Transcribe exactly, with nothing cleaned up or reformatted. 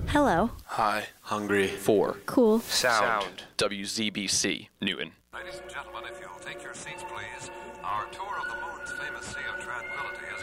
Hello. Hi. Hungry. Four. Cool. Sound. W Z B C, Newton. Ladies and gentlemen, if you'll take your seats, please.